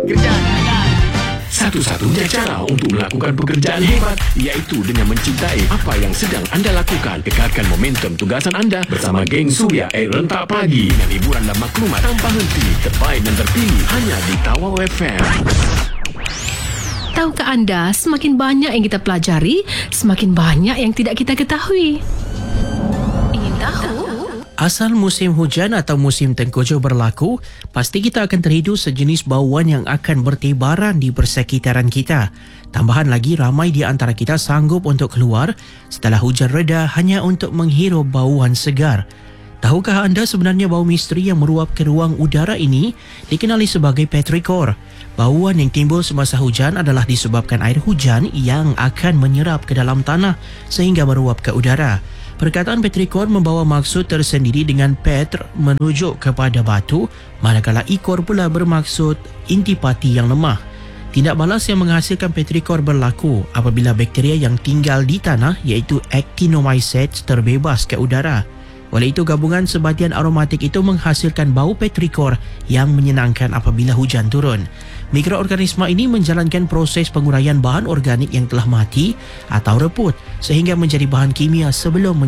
Satu-satunya cara untuk melakukan pekerjaan hebat iaitu dengan mencintai apa yang sedang anda lakukan. Kekalkan momentum tugasan anda bersama geng Suria Rentak Pagi dengan hiburan dan maklumat tanpa henti, terbaik dan terpilih hanya di Tawau FM. Tahukah anda, semakin banyak yang kita pelajari, semakin banyak yang tidak kita ketahui. Ingin tahu? Asal musim hujan atau musim tengkujuh berlaku, pasti kita akan terhidu sejenis bauan yang akan bertebaran di persekitaran kita. Tambahan lagi, ramai di antara kita sanggup untuk keluar setelah hujan reda hanya untuk menghirup bauan segar. Tahukah anda sebenarnya bau misteri yang meruap ke ruang udara ini dikenali sebagai petrichor? Bauan yang timbul semasa hujan adalah disebabkan air hujan yang akan menyerap ke dalam tanah sehingga meruap ke udara. Perkataan petrichor membawa maksud tersendiri dengan petr merujuk kepada batu, manakala ikor pula bermaksud intipati yang lemah. Tindak balas yang menghasilkan petrichor berlaku apabila bakteria yang tinggal di tanah iaitu actinomycetes terbebas ke udara. Oleh itu, gabungan sebatian aromatik itu menghasilkan bau petrichor yang menyenangkan apabila hujan turun. Mikroorganisma ini menjalankan proses penguraian bahan organik yang telah mati atau reput sehingga menjadi bahan kimia sebelum